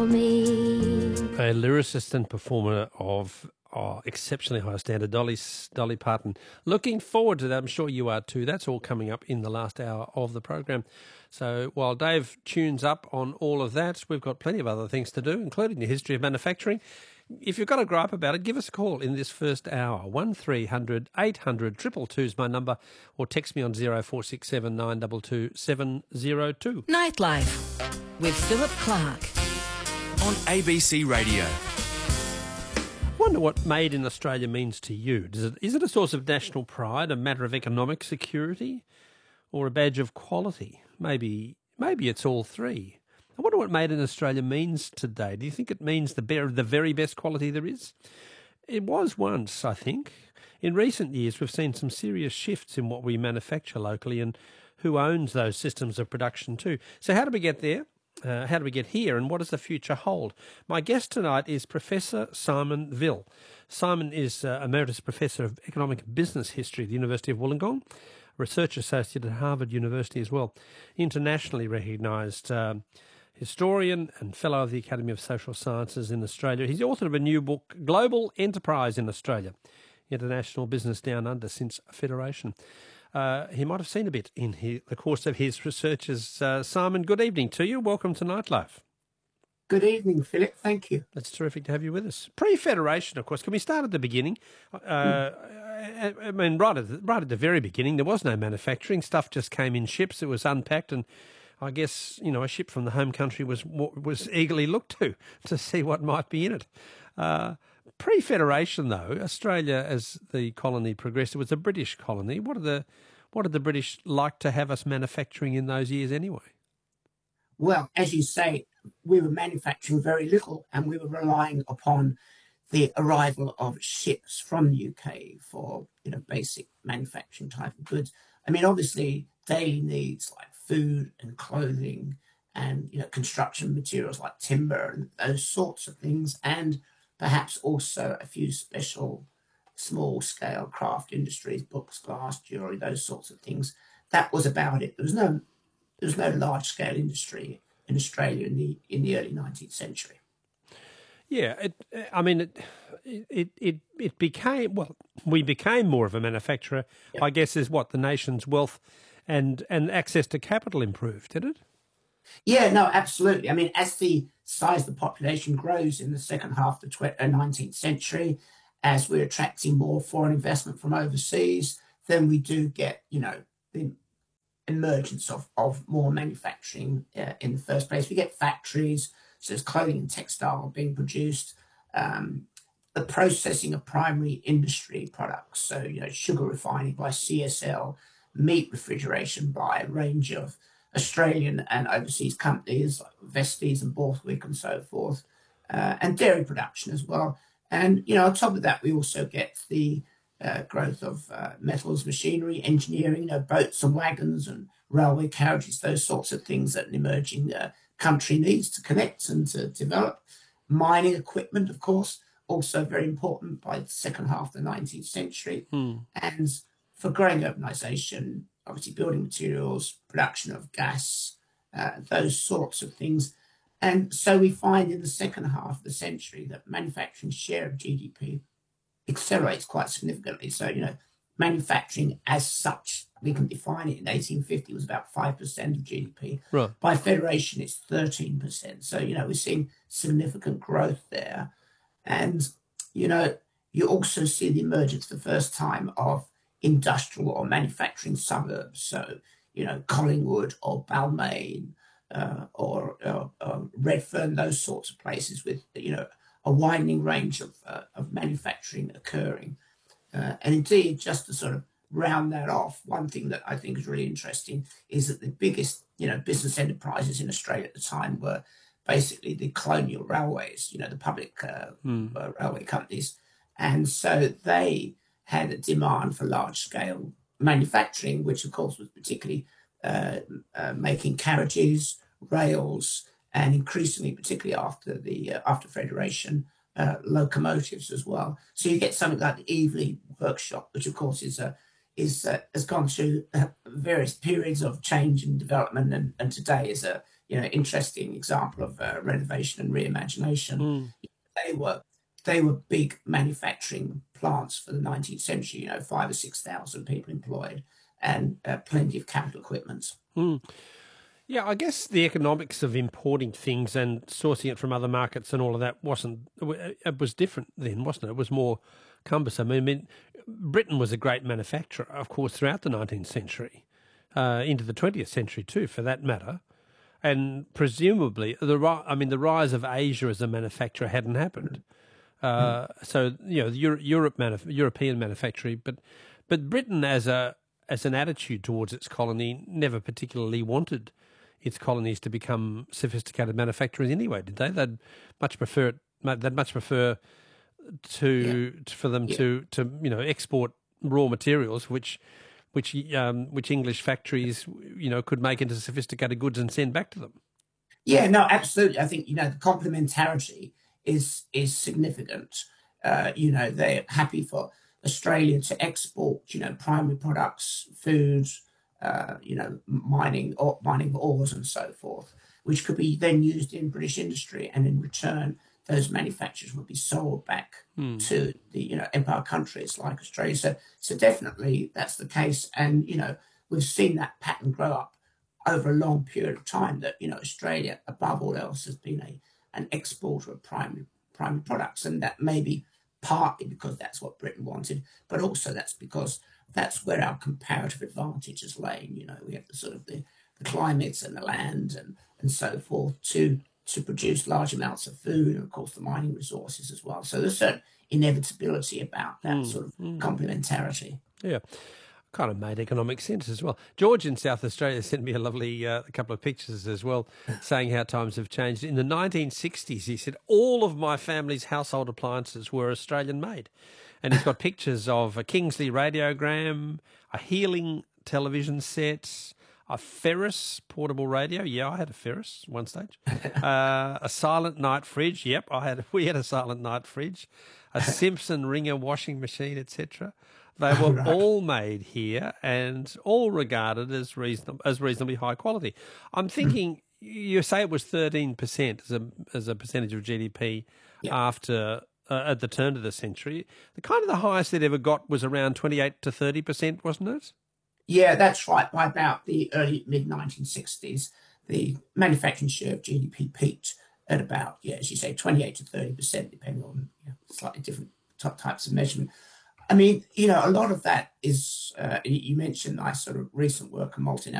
for me. A lyricist and performer of exceptionally high standard, Dolly Parton. Looking forward to that. I'm sure you are too. That's all coming up in the last hour of the program. So while Dave tunes up on all of that, we've got plenty of other things to do, including the history of manufacturing. If you've got a gripe about it, give us a call in this first hour. 1300 800 222 is my number, or text me on 0467 922 702. Nightlife with Philip Clark on ABC Radio. I wonder what made in Australia means to you. Is it a source of national pride, a matter of economic security, or a badge of quality? Maybe it's all three. I wonder what made in Australia means today. Do you think it means the very best quality there is? It was once, I think. In recent years, we've seen some serious shifts in what we manufacture locally and who owns those systems of production too. So how do we get there? How do we get here, and what does the future hold? My guest tonight is Professor Simon Vill. Simon is Emeritus Professor of Economic and Business History at the University of Wollongong, Research Associate at Harvard University as well, internationally recognised historian and Fellow of the Academy of Social Sciences in Australia. He's the author of a new book, Global Enterprise in Australia, International Business Down Under since Federation. He might have seen a bit in the course of his researches. Simon, good evening to you. Welcome to Nightlife. Good evening, Philip. Thank you. It's terrific to have you with us. Pre-Federation, of course. Can we start at the beginning? I mean, right at the very beginning, there was no manufacturing. Stuff just came in ships. It was unpacked, and I guess, a ship from the home country was eagerly looked to see what might be in it. Pre-Federation, though, Australia, as the colony progressed, it was a British colony. What did the British like to have us manufacturing in those years anyway? Well, as you say, we were manufacturing very little, and we were relying upon the arrival of ships from the UK for basic manufacturing type of goods. I mean, obviously, daily needs like food and clothing and construction materials like timber and those sorts of things, and perhaps also a few special small-scale craft industries, books, glass, jewellery, those sorts of things. That was about it. There was no large-scale industry in Australia in the early 19th century. Yeah, it became, well, we became more of a manufacturer, yep. I guess, as the nation's wealth and access to capital improved, did it? Yeah, no, absolutely. I mean, as the size of the population grows in the second half of the 19th century, as we're attracting more foreign investment from overseas, then we do get, the emergence of more manufacturing in the first place. We get factories, so there's clothing and textile being produced, the processing of primary industry products, so, sugar refining by CSL, meat refrigeration by a range of Australian and overseas companies like Vesties and Borthwick and so forth, and dairy production as well. And, on top of that, we also get the growth of metals, machinery, engineering, boats and wagons and railway carriages, those sorts of things that an emerging country needs to connect and to develop. Mining equipment, of course, also very important by the second half of the 19th century. And for growing urbanisation, obviously building materials, production of gas, those sorts of things. And so we find in the second half of the century that manufacturing share of GDP accelerates quite significantly. So, manufacturing as such, we can define it in 1850 was about 5% of GDP. Right. By Federation, it's 13%. So, we're seeing significant growth there. And, you also see the emergence for the first time of industrial or manufacturing suburbs. So, Collingwood or Balmain or Redfern, those sorts of places with, a widening range of manufacturing occurring. And indeed, just to sort of round that off, one thing that I think is really interesting is that the biggest, business enterprises in Australia at the time were basically the colonial railways, the public railway companies. And so they had a demand for large-scale manufacturing, which, of course, was particularly making carriages, rails, and increasingly, particularly after Federation, locomotives as well. So you get something like the Eveleigh workshop, which, of course, has gone through various periods of change and development, and today is interesting example of renovation and reimagination. They were big manufacturing plants for the 19th century. 5,000 or 6,000 people employed, and plenty of capital equipment. Yeah, I guess the economics of importing things and sourcing it from other markets and all of that it was different then, wasn't it? It was more cumbersome. I mean, Britain was a great manufacturer, of course, throughout the 19th century, into the 20th century too, for that matter. And presumably, the rise of Asia as a manufacturer hadn't happened. So, European manufacturing, but Britain as an attitude towards its colony never particularly wanted its colonies to become sophisticated manufacturers anyway, did they? They'd much prefer for them to export raw materials, which English factories could make into sophisticated goods and send back to them. Yeah, no, absolutely. I think the complementarity is significant. They're happy for Australia to export primary products, food, mining ores and so forth, which could be then used in British industry, and in return those manufacturers would be sold back to the empire countries like Australia. So definitely that's the case, and we've seen that pattern grow up over a long period of time. That Australia, above all else, has been an exporter of primary products, and that may be partly because that's what Britain wanted, but also that's because that's where our comparative advantage is laying. We have the sort of the climates and the land and so forth to produce large amounts of food, and of course the mining resources as well. So there's certain inevitability about that sort of complementarity. Yeah. Kind of made economic sense as well. George in South Australia sent me a lovely couple of pictures as well, saying how times have changed. In the 1960s, he said, all of my family's household appliances were Australian made. And he's got pictures of a Kingsley radiogram, a Healing television set, a Ferris portable radio. Yeah, I had a Ferris one stage. A Silent Night fridge. Yep, we had a Silent Night fridge. A Simpson Ringer washing machine, etc. They were all made here and all regarded as reasonably high quality. I'm thinking, you say it was 13% as a percentage of GDP after at the turn of the century. The highest it ever got was around 28 to 30%, wasn't it? Yeah, that's right. By about the early mid-1960s, the manufacturing share of GDP peaked at about, as you say, 28 to 30%, depending on slightly different types of measurement. I mean, a lot of that is, you mentioned my sort of recent work on multinational